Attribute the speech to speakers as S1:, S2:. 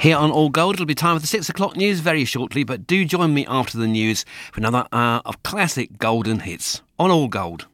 S1: Here on All Gold, it'll be time for the 6 o'clock news very shortly, but do join me after the news for another hour of classic golden hits on All Gold.